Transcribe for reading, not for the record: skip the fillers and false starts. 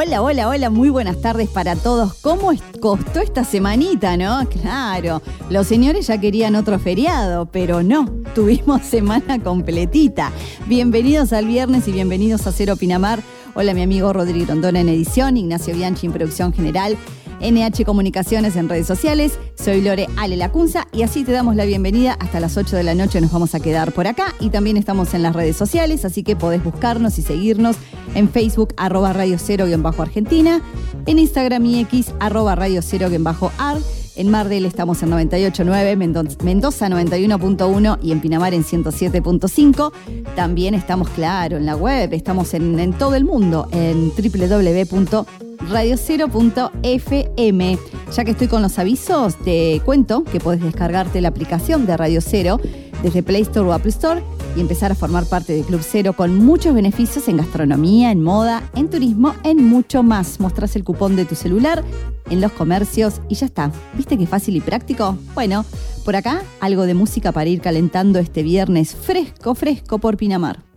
Hola, muy buenas tardes para todos. ¿Cómo costó esta semanita, no? Claro, los señores ya querían otro feriado, pero no, tuvimos semana completita. Bienvenidos al viernes y bienvenidos a Cero Pinamar. Hola, mi amigo Rodrigo Rondona en edición, Ignacio Bianchi en producción general, NH Comunicaciones en redes sociales. Soy Lore Ale Lacunza y así te damos la bienvenida. Hasta las 8 de la noche nos vamos a quedar por acá y también estamos en las redes sociales, así que podés buscarnos y seguirnos en Facebook, @Radio Cero_Argentina, en Instagram y X, @Radio Cero_Ar. En Mar del estamos en 98.9, Mendoza 91.1 y en Pinamar en 107.5. También estamos, claro, en la web, estamos en todo el mundo, en www.radiocero.fm. Ya que estoy con los avisos, te cuento que podés descargarte la aplicación de Radio Cero desde Play Store o Apple Store y empezar a formar parte del Club Cero con muchos beneficios en gastronomía, en moda, en turismo, en mucho más. Mostrás el cupón de tu celular en los comercios y ya está. ¿Viste qué fácil y práctico? Bueno, por acá algo de música para ir calentando este viernes fresco por Pinamar.